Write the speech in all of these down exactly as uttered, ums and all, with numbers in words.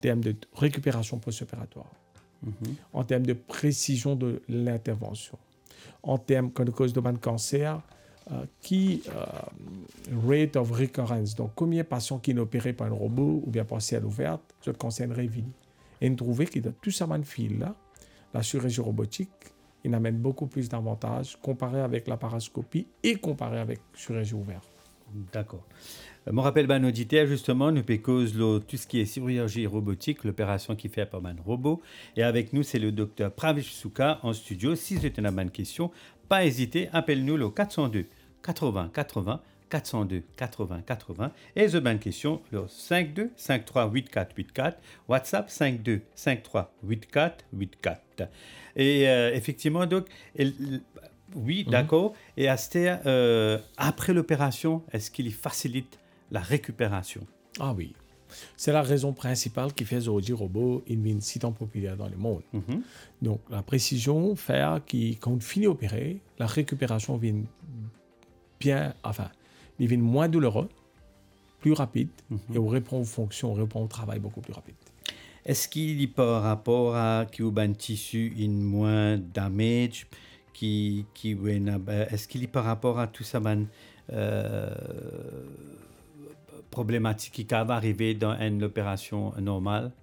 termes de récupération post-opératoire, mm-hmm. en termes de précision de l'intervention, en termes de cause de cancer, euh, qui euh, rate of recurrence, donc combien de patients qui sont opérés par un robot ou bien par ciel ouverte, ce concerne Révini. Et nous trouvons que dans tout ça, fil-là, la chirurgie robotique, il amène beaucoup plus d'avantages comparé avec la parascopie et comparé avec la chirurgie ouverte. D'accord. Je me rappelle, ben, auditeur, justement, nous cause tout ce qui est chirurgie robotique, l'opération qui fait par un robot. Et avec nous, c'est le docteur Pravish Souka en studio. Si vous avez une question, pas hésiter, appelle-nous le quatre cent deux quatre-vingts quatre-vingts quatre cent deux quatre-vingts quatre-vingts et vous avez une question le cinq deux cinq trois huit quatre huit quatre, WhatsApp cinq deux cinq trois huit quatre huit quatre. Et euh, effectivement, donc, elle, oui, mm-hmm. d'accord. Et Astor, euh, après l'opération, est-ce qu'il facilite la récupération? Ah oui. C'est la raison principale qui fait aujourd'hui robot une si tant populaire dans le monde. Mm-hmm. Donc, la précision fait que quand on finit d'opérer, la récupération vient bien, enfin, il vient moins douloureux, plus rapide, mm-hmm. et on reprend aux fonctions, on reprend au travail beaucoup plus rapide. Est-ce qu'il y a par rapport à qui ou un tissu in moins damage, qui qui est-ce qu'il y a par rapport à tout ça man, euh, problématique qui va arriver dans une opération normale,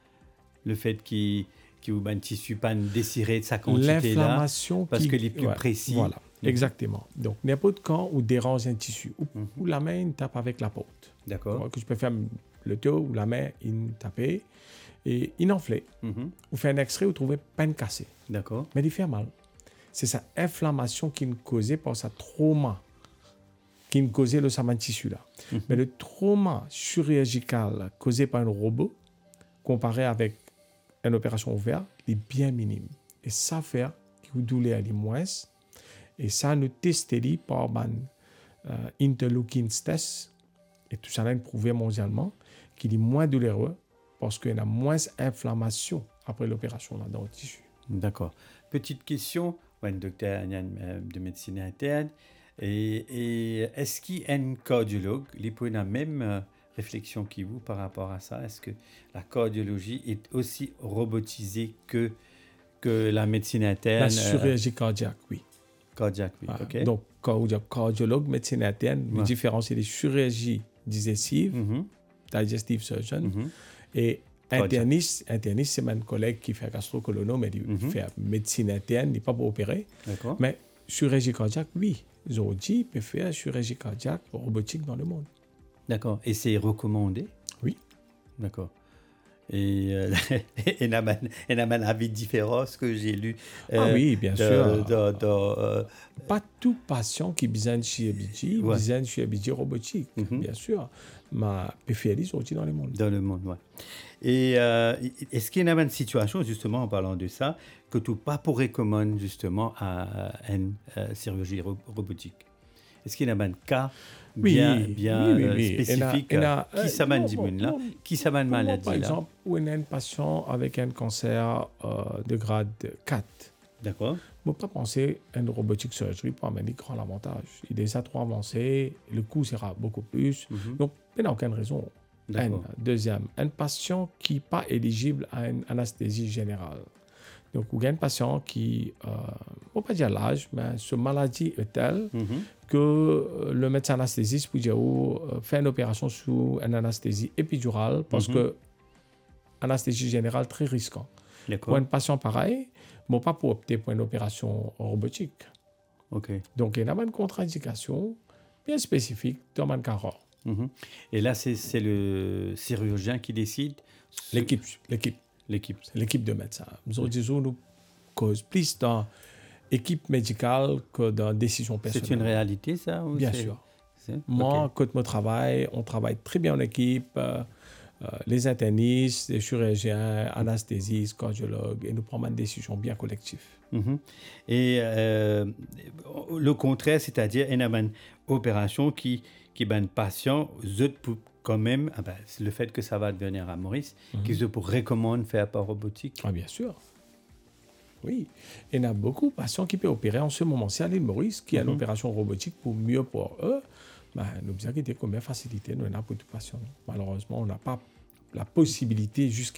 le fait qu'il qui ou un tissu pas désiré de sa quantité là, parce qui, que les plus ouais, précis. Voilà, mm-hmm. exactement. Donc n'importe quand on dérange un tissu ou, mm-hmm. ou la main tape avec la porte. D'accord. Donc, je peux faire le dos ou la main in taper et inenfler. Mm-hmm. Ou faire un extrait ou trouver peine cassée. D'accord. Mais il fait mal. C'est sa inflammation qui est causée par sa trauma qui est causée le saman tissu là. Mm-hmm. Mais le trauma chirurgical causé par un robot comparé avec une opération ouverte, il est bien minime. Et ça fait que vous douleur est moins. Et ça nous teste par un euh, interleukins test. Et tout ça là est prouvé mondialement qu'il est moins douloureux parce qu'il y a moins d'inflammation après l'opération là, dans le tissu. D'accord. Petite question, ouais, docteur de médecine interne. Et, et est-ce qu'il y a un cardiologue qui a la même réflexion que vous par rapport à ça? Est-ce que la cardiologie est aussi robotisée que, que la médecine interne? La chirurgie cardiaque, oui. Cardiaque, oui. Voilà. Okay. Donc, quand on dit cardiologue, médecine interne, ouais. La différence, c'est les chirurgies digestives, mm-hmm. digestive surgeon, mm-hmm. et interniste, interniste, c'est mon collègue qui fait gastro-colono, mais il mm-hmm. fait médecine interne, il n'est pas pour opérer. D'accord. Mais chirurgie cardiaque, oui. Aujourd'hui, peut faire chirurgie cardiaque robotique dans le monde. D'accord. Et c'est recommandé? Oui. D'accord. Et euh, il y a un avis différent, ce que j'ai lu. Euh, ah oui, bien de, sûr. De, de, euh, pas tout patient qui a besoin de chirurgie, ouais. besoin de chirurgie robotique, mm-hmm. bien sûr. Mais peut faire aujourd'hui dans le monde. Dans le monde, oui. Et euh, est-ce qu'il y a une situation, justement, en parlant de ça, que tu pas pour recommander, justement, à une euh, chirurgie ro- robotique? Est-ce qu'il y a un cas bien, oui, bien oui, oui, oui. spécifique a, a, qui s'amène du monde là, qui s'amène maladie par là? Par exemple, où on a un patient avec un cancer euh, de grade quatre. D'accord. On ne peut pas penser à une robotique surgery pour amener grand avantage. Il est déjà trop avancé, le coût sera beaucoup plus. Mm-hmm. Donc, il n'y a aucune raison. Un, deuxième, un patient qui n'est pas éligible à une anesthésie générale. Donc, il y a un patient qui, euh, on ne peut pas dire l'âge, mais sa maladie est telle mm-hmm. que le médecin anesthésiste peut dire euh, faire une opération sous une anesthésie épidurale parce mm-hmm. que anesthésie générale très risquant. Pour un patient pareil, on ne peut pas opter pour une opération robotique. Okay. Donc, il y a une contre-indication bien spécifique dans le cas rare. Mm-hmm. Et là, c'est, c'est le chirurgien qui décide? L'équipe. L'équipe. L'équipe. C'est l'équipe de médecins. Nous disons nous cause plus dans l'équipe médicale que dans la décision personnelle. C'est une réalité, ça? Ou bien c'est... sûr. C'est... Moi, okay. quand je travaille, on travaille très bien en équipe. Euh, euh, les internistes, les chirurgiens, anesthésistes, cardiologues, et nous prenons une décision bien collective. Mm-hmm. Et euh, le contraire, c'est-à-dire une opération qui qui ben patient, quand même, ah ben, le fait que ça va devenir à Maurice, mm-hmm. qu'ils pour recommander faire par robotique. Ah bien sûr. Oui. Il y a beaucoup de patients qui peuvent opérer en ce moment-ci à l'île Maurice, qui mm-hmm. a une opération robotique pour mieux pour eux. Ben, nous disons qu'il y a combien de facilité nous avons pour tout patient. Malheureusement, on n'a pas la possibilité jusqu'à